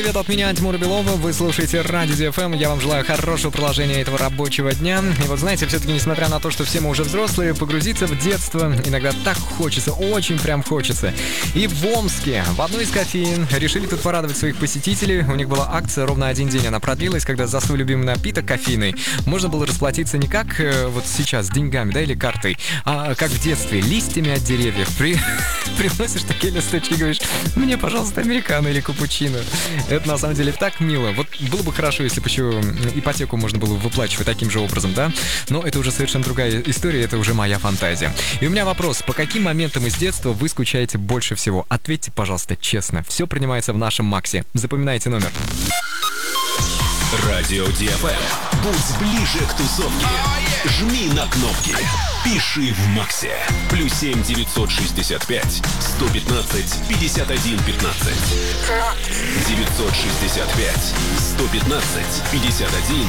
Привет от меня, Тимура Белова. Вы слушаете Радио DFM. Я вам желаю хорошего продолжения этого рабочего дня. И вот знаете, все-таки, несмотря на то, что все мы уже взрослые, погрузиться в детство иногда так хочется, очень прям хочется. И в Омске, в одной из кофеин, решили тут порадовать своих посетителей. У них была акция, ровно один день она продлилась, когда за свой любимый напиток кофейный можно было расплатиться не как вот сейчас деньгами, да, или картой, а как в детстве, листьями от деревьев. Приносишь такие листочки и говоришь: мне, пожалуйста, американо или капучино. Это на самом деле так мило. Вот было бы хорошо, если бы еще ипотеку можно было выплачивать таким же образом, да? Но это уже совершенно другая история, это уже моя фантазия. И у меня вопрос: по каким моментам из детства вы скучаете больше всего? Ответьте, пожалуйста, честно. Все принимается в нашем Максе. Запоминайте номер. Радио DFM. Будь ближе к тусовке. Жми на кнопки. Пиши в Максе. +7 965 115 51 15. 965 115 51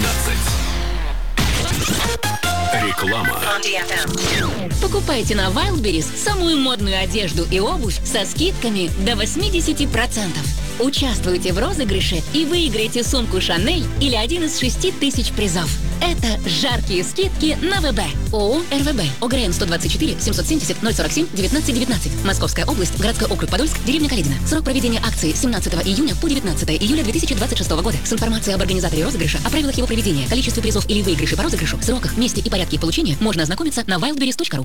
15. Реклама. Покупайте на Wildberries самую модную одежду и обувь со скидками до 80%. Участвуйте в розыгрыше и выиграйте сумку Chanel или один из 6000 призов. Это жаркие скидки на ВБ. ООО «РВБ». ОГРН 124 770 047 1919. Московская область, городской округ Подольск, деревня Каледино. Срок проведения акции 17 июня по 19 июля 2026 года. С информацией об организаторе розыгрыша, о правилах его проведения, количестве призов или выигрышей по розыгрышу, сроках, месте и порядке их получения можно ознакомиться на wildberries.ru.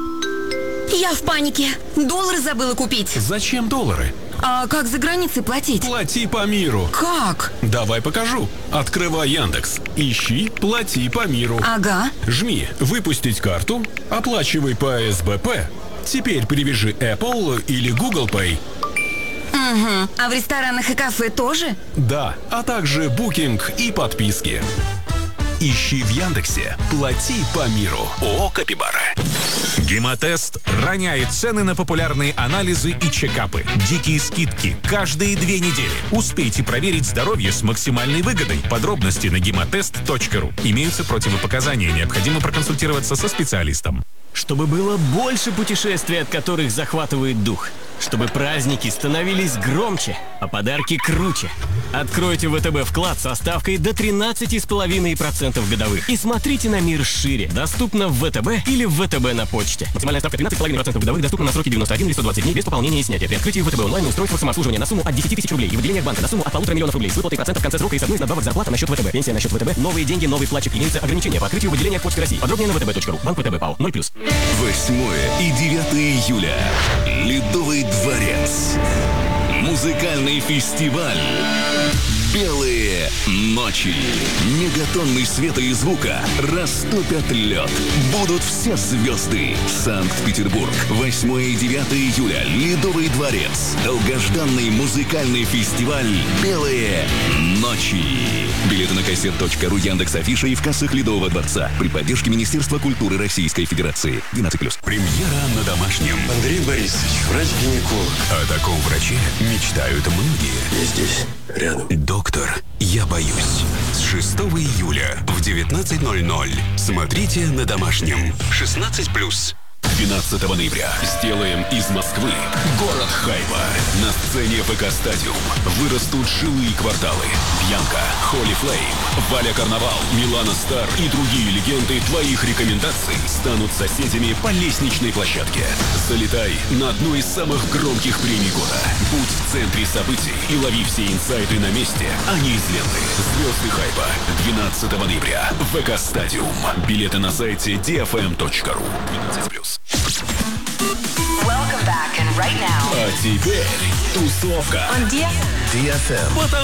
Я в панике. Доллары забыла купить. Зачем доллары? А как за границей платить? Плати по миру. Как? Давай покажу. Открывай Яндекс. Ищи «Плати по миру». Ага. Жми «Выпустить карту», оплачивай по СБП. Теперь привяжи Apple или Google Pay. Угу. А в ресторанах и кафе тоже? Да, а также букинг и подписки. Ищи в Яндексе «Плати по миру». ООО «Капибара». Гемотест роняет цены на популярные анализы и чекапы. Дикие скидки каждые 2 недели. Успейте проверить здоровье с максимальной выгодой. Подробности на гемотест.ру. Имеются противопоказания. Необходимо проконсультироваться со специалистом. Чтобы было больше путешествий, от которых захватывает дух. Чтобы праздники становились громче, а подарки круче. Откройте ВТБ вклад со ставкой до 13,5% годовых. И смотрите на мир шире. Доступно в ВТБ или в ВТБ на почте. Максимальная ставка 13,5% годовых доступна на сроки 91 или 120 дней без пополнения и снятия. При открытии ВТБ онлайн устройство самообслуживания на сумму от 10 тысяч рублей и в отделениях банка на сумму от 1,5 миллиона рублей с выплатой процентов в конце срока и с одной из надбавок зарплата на счет ВТБ. Пенсия на счет ВТБ. Новые деньги, новый вкладчик. Имеются ограничения по открытию в отделениях Почты России. Подробнее на vtb.ru. Банк ВТБ ПАО. 0+. 8 и 9 июля. Ледовый дворец. Музыкальный фестиваль «Белые ночи». Мегатонны света и звука растопят лед. Будут все звезды. Санкт-Петербург. 8 и 9 июля. Ледовый дворец. Долгожданный музыкальный фестиваль «Белые ночи». Билеты на кассет.ру, Яндекс.Афиша и в кассах Ледового дворца. При поддержке Министерства культуры Российской Федерации. 12+. Премьера на домашнем. Андрей Борисович, врач-гинеколог. О таком враче мечтают многие. Я здесь, рядом. Доктор, я боюсь. С 6 июля в 19:00. Смотрите на домашнем. 16+. 12 ноября сделаем из Москвы город хайпа. На сцене ВК-стадиум вырастут жилые кварталы. Бьянка, Холли Флейм, Валя Карнавал, Милана Стар и другие легенды твоих рекомендаций станут соседями по лестничной площадке. Залетай на одну из самых громких премий года. Будь в центре событий и лови все инсайты на месте, а не из ленты. Звезды хайпа. 12 ноября. ВК-стадиум. Билеты на сайте dfm.ru. 12+. Welcome back, and right now. А теперь тусовка. On DFM. DFM.